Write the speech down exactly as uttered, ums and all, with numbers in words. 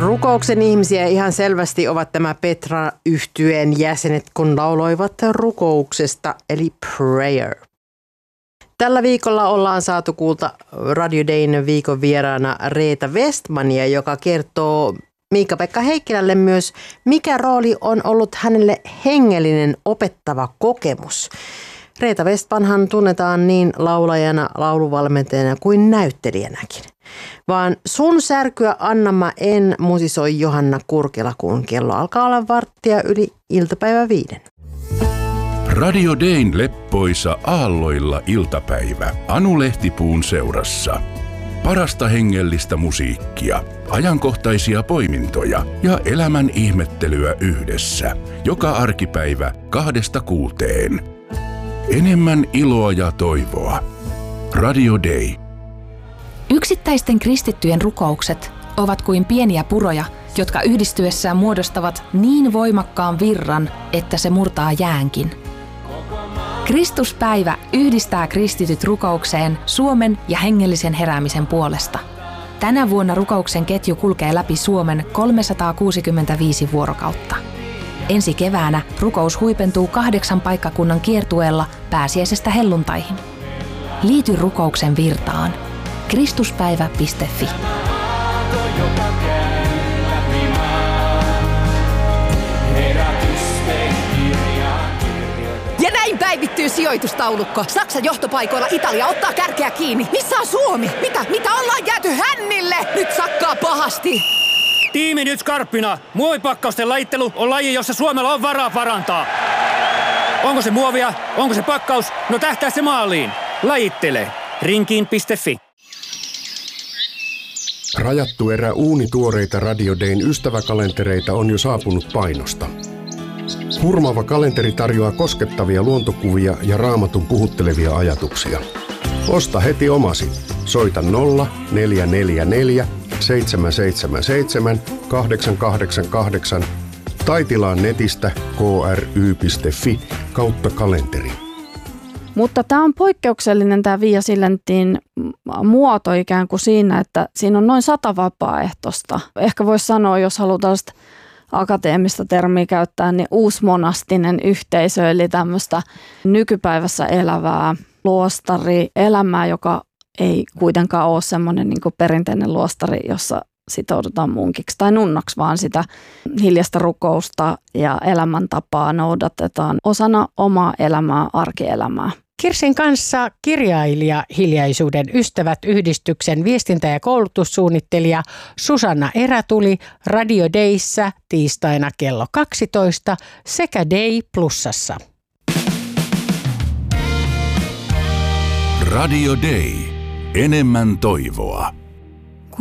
Rukouksen ihmisiä ihan selvästi ovat tämä Petra-yhtyeen jäsenet, kun lauloivat rukouksesta, eli prayer. Tällä viikolla ollaan saatu kuulta Radio Dayn viikon vieraana Reetta Westmania, joka kertoo Miikka-Pekka Heikkilälle myös, mikä rooli on ollut hänelle hengellinen opettava kokemus. Reetta Westmanhan tunnetaan niin laulajana, lauluvalmentajana kuin näyttelijänäkin. Vaan Sun särkyä anna mä en musisoi Johanna Kurkela, kun kello alkaa olla varttia yli iltapäivä viiden. Radio Dayn leppoisa aalloilla iltapäivä Anu Lehtipuun seurassa. Parasta hengellistä musiikkia, ajankohtaisia poimintoja ja elämän ihmettelyä yhdessä. Joka arkipäivä kahdesta kuuteen. Enemmän iloa ja toivoa. Radio Day. Yksittäisten kristittyjen rukoukset ovat kuin pieniä puroja, jotka yhdistyessään muodostavat niin voimakkaan virran, että se murtaa jäänkin. Kristuspäivä yhdistää kristityt rukoukseen Suomen ja hengellisen heräämisen puolesta. Tänä vuonna rukouksen ketju kulkee läpi Suomen kolmesataakuusikymmentäviisi vuorokautta. Ensi keväänä rukous huipentuu kahdeksan paikkakunnan kiertueella pääsiäisestä helluntaihin. Liity rukouksen virtaan. kristuspäivä piste fi. Ja näin päivittyy sijoitustaulukko. Saksan johtopaikoilla Italia ottaa kärkeä kiinni. Missä on Suomi? Mitä? Mitä ollaan jääty hännille? Nyt sakkaa pahasti. Tiimi nyt skarppina. Muovipakkausten lajittelu on laji, jossa Suomella on varaa parantaa. Onko se muovia? Onko se pakkaus? No tähtää se maaliin. Lajittele. rinkiin piste fi. Rajattu erä uunituoreita Radio Dayn ystäväkalentereita on jo saapunut painosta. Hurmaava kalenteri tarjoaa koskettavia luontokuvia ja Raamatun puhuttelevia ajatuksia. Osta heti omasi. Soita nolla neljä neljä neljä seitsemän seitsemän seitsemän kahdeksan kahdeksan kahdeksan tai tilaa netistä k r y piste fi kautta kalenteri. Mutta tämä on poikkeuksellinen tämä Via Silentin muoto ikään kuin siinä, että siinä on noin sata vapaaehtoista. Ehkä voisi sanoa, jos halutaan akateemista termiä käyttää, niin uusmonastinen yhteisö, eli tämmöistä nykypäivässä elävää luostarielämää, joka ei kuitenkaan ole semmoinen niin kuin perinteinen luostari, jossa sitoudutaan munkiksi tai nunnaksi, vaan sitä hiljaista rukousta ja elämäntapaa noudatetaan osana omaa elämää, arkielämää. Kirsin kanssa kirjailija Hiljaisuuden ystävät -yhdistyksen viestintä- ja koulutussuunnittelija Susanna Erätuli Radio Dayssä tiistaina kello kaksitoista sekä Day Plusassa. Radio Day. Enemmän toivoa.